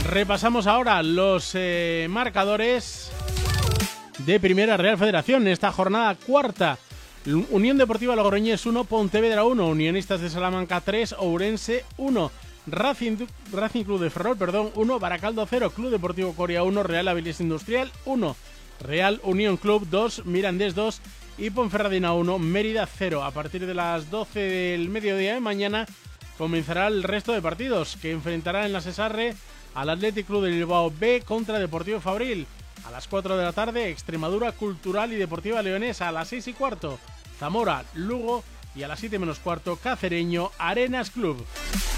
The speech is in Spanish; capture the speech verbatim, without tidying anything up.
Repasamos ahora los eh, marcadores de Primera Real Federación. Esta jornada cuarta. Unión Deportiva Logroñés uno, Pontevedra uno, Unionistas de Salamanca tres, Ourense uno, Racing, Racing Club de Ferrol perdón, uno, Baracaldo cero, Club Deportivo Coria uno, Real Avilés Industrial uno, Real Unión Club dos, Mirandés dos y Ponferradina uno, Mérida cero. A partir de las doce del mediodía de mañana comenzará el resto de partidos que enfrentarán en la Sesarre al Athletic Club de Bilbao B contra Deportivo Fabril. A las cuatro de la tarde, Extremadura Cultural y Deportiva Leonesa. A las seis y cuarto, Zamora Lugo. Y a las siete menos cuarto, Cacereño Arenas Club.